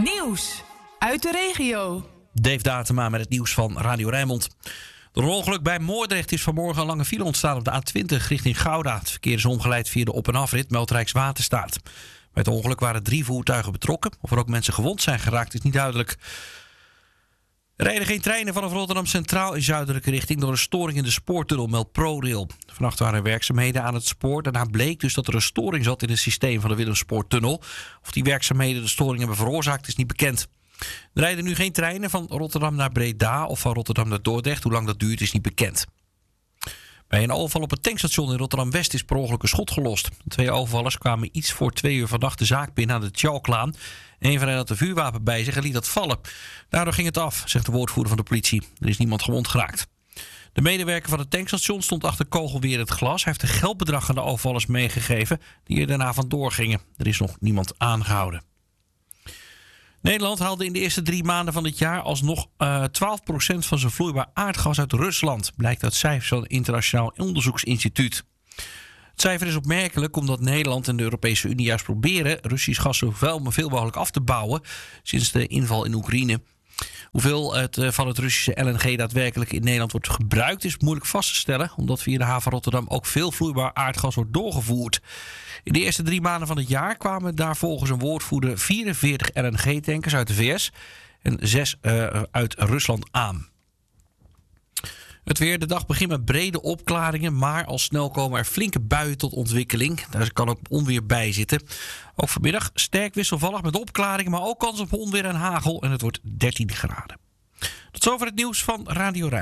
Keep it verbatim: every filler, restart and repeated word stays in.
Nieuws uit de regio. Dave Datema met het nieuws van Radio Rijnmond. Door een ongeluk bij Moordrecht is vanmorgen een lange file ontstaan op de A twintig richting Gouda. Het verkeer is omgeleid via de op- en afrit, meldt Rijkswaterstaat. Bij het ongeluk waren drie voertuigen betrokken. Of er ook mensen gewond zijn geraakt is niet duidelijk. Er rijden geen treinen vanaf Rotterdam Centraal in zuidelijke richting door een storing in de spoortunnel, meldt ProRail. Vannacht waren er werkzaamheden aan het spoor. Daarna bleek dus dat er een storing zat in het systeem van de Willemspoortunnel. Of die werkzaamheden de storing hebben veroorzaakt is niet bekend. Er rijden nu geen treinen van Rotterdam naar Breda of van Rotterdam naar Dordrecht. Hoe lang dat duurt is niet bekend. Bij een overval op het tankstation in Rotterdam-West is per ongeluk een schot gelost. De twee overvallers kwamen iets voor twee uur vannacht de zaak binnen aan de Tjalklaan. Een van hen had een vuurwapen bij zich en liet dat vallen. Daardoor ging het af, zegt de woordvoerder van de politie. Er is niemand gewond geraakt. De medewerker van het tankstation stond achter kogelwerend glas. Hij heeft een geldbedrag aan de overvallers meegegeven die er daarna vandoor gingen. Er is nog niemand aangehouden. Nederland haalde in de eerste drie maanden van dit jaar alsnog uh, twaalf procent van zijn vloeibaar aardgas uit Rusland. Blijkt uit cijfers van het Internationaal Onderzoeksinstituut. Het cijfer is opmerkelijk omdat Nederland en de Europese Unie juist proberen Russisch gas zoveel mogelijk af te bouwen sinds de inval in Oekraïne. Hoeveel het, uh, van het Russische L N G daadwerkelijk in Nederland wordt gebruikt is moeilijk vast te stellen, omdat via de haven Rotterdam ook veel vloeibaar aardgas wordt doorgevoerd. In de eerste drie maanden van het jaar kwamen daar volgens een woordvoerder vierenveertig L N G-tankers uit de V S en zes uh, uit Rusland aan. Het weer, de dag begint met brede opklaringen, maar al snel komen er flinke buien tot ontwikkeling. Daar kan ook onweer bij zitten. Ook vanmiddag sterk wisselvallig met opklaringen, maar ook kans op onweer en hagel en het wordt dertien graden. Tot zover het nieuws van Radio Rijnmond.